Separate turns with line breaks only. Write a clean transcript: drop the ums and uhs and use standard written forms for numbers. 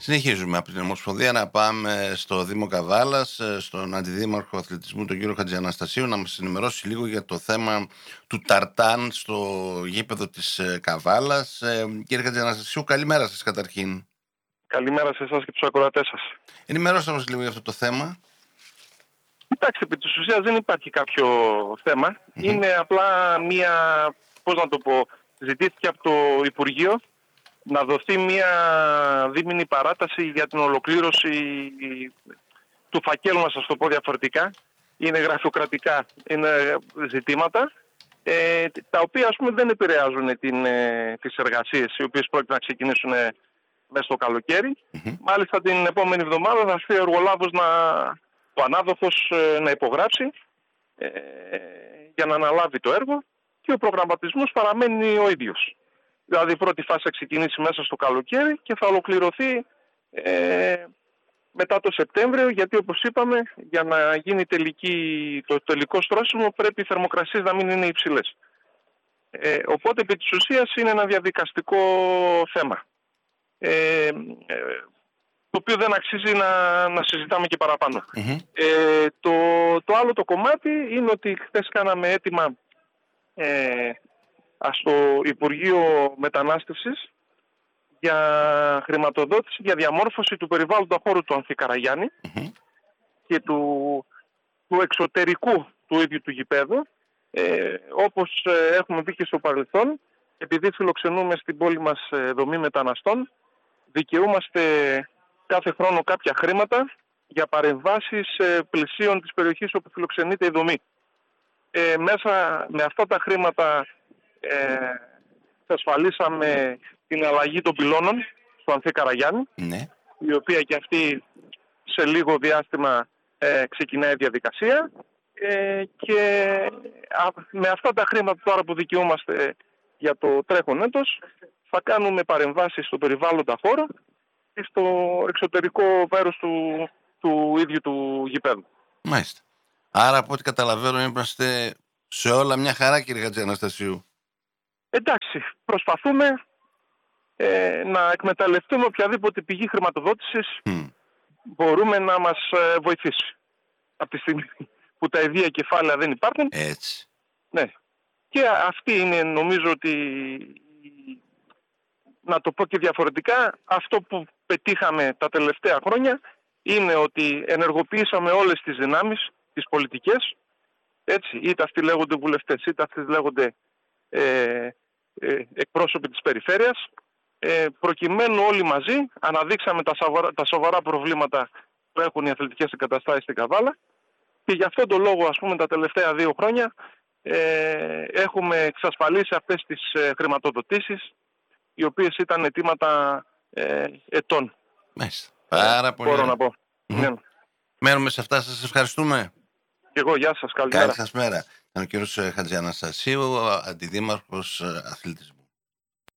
Συνεχίζουμε από την Ομοσπονδία να πάμε στο Δήμο Καβάλας, στον Αντιδήμαρχο Αθλητισμού, τον κύριο Χατζιαναστασίου, να μας ενημερώσει λίγο για το θέμα του ταρτάν στο γήπεδο της Καβάλας. Κύριε Χατζιαναστασίου, καλημέρα σας καταρχήν.
Καλημέρα σε εσάς και τους ακροατές σας.
Ενημερώστε μας λίγο για αυτό το θέμα.
Κοιτάξτε, επί της ουσίας δεν υπάρχει κάποιο θέμα. Είναι απλά μία, ζητήθηκε από το Υπουργείο να δοθεί μία δίμηνη παράταση για την ολοκλήρωση του φακέλου μας, ας το πω διαφορετικά. Είναι γραφειοκρατικά, είναι ζητήματα, τα οποία ας πούμε δεν επηρεάζουν τις εργασίες οι οποίες πρόκειται να ξεκινήσουν μέσα στο καλοκαίρι. Μάλιστα την επόμενη εβδομάδα θα έρθει ο εργολάβος, ο ανάδοχος, να υπογράψει για να αναλάβει το έργο, και ο προγραμματισμός παραμένει ο ίδιος. Δηλαδή η πρώτη φάση θα ξεκινήσει μέσα στο καλοκαίρι και θα ολοκληρωθεί μετά το Σεπτέμβριο, γιατί όπως είπαμε, για να γίνει το τελικό στρώσιμο πρέπει οι θερμοκρασίες να μην είναι υψηλές. Οπότε επί της ουσίας είναι ένα διαδικαστικό θέμα, το οποίο δεν αξίζει να συζητάμε και παραπάνω. Το άλλο το κομμάτι είναι ότι χθες κάναμε αίτημα στο Υπουργείο Μετανάστευσης για χρηματοδότηση για διαμόρφωση του περιβάλλοντα χώρου του Ανθή Καραγιάννη και του εξωτερικού του ίδιου του γηπέδου. Όπως έχουμε πει και στο παρελθόν, επειδή φιλοξενούμε στην πόλη μας δομή μεταναστών, δικαιούμαστε κάθε χρόνο κάποια χρήματα για παρεμβάσεις πλαισίων της περιοχής όπου φιλοξενείται η δομή. Μέσα με αυτά τα χρήματα ασφαλίσαμε την αλλαγή των πυλώνων στο Ανθή Καραγιάννη, η οποία και αυτή σε λίγο διάστημα ξεκινάει η διαδικασία, και με αυτά τα χρήματα τώρα που δικαιούμαστε για το τρέχον έτος θα κάνουμε παρεμβάσεις στο περιβάλλοντα χώρο και στο εξωτερικό μέρος του ίδιου του γηπέδου.
Μάλιστα. Άρα από ό,τι καταλαβαίνω είμαστε σε όλα μια χαρά, κύριε Χατζιαναστασίου.
Εντάξει, προσπαθούμε να εκμεταλλευτούμε οποιαδήποτε πηγή χρηματοδότησης μπορούμε να μας βοηθήσει. Από τη στιγμή που τα ιδία κεφάλαια δεν υπάρχουν.
Έτσι.
Ναι. Και αυτή είναι, νομίζω ότι, να το πω και διαφορετικά, αυτό που πετύχαμε τα τελευταία χρόνια είναι ότι ενεργοποιήσαμε όλες τις δυνάμεις, τις πολιτικές, έτσι, είτε αυτοί λέγονται βουλευτές, είτε αυτοί λέγονται εκπρόσωποι της περιφέρειας, προκειμένου όλοι μαζί αναδείξαμε τα σοβαρά προβλήματα που έχουν οι αθλητικές εγκαταστάσεις στην Καβάλα, και γι' αυτόν τον λόγο, ας πούμε, τα τελευταία 2 χρόνια έχουμε εξασφαλίσει αυτές τις χρηματοδοτήσεις, οι οποίες ήταν αιτήματα ετών.
Μάλιστα. Πάρα πολύ.
Μπορώ να πω. Ναι.
Μένουμε σε αυτά. Σας ευχαριστούμε.
Και εγώ, γεια σας, καλημέρα.
Καλή σας μέρα. Ήταν ο κύριος Χατζιαναστασίου, Αντιδήμαρχος Αθλητισμού.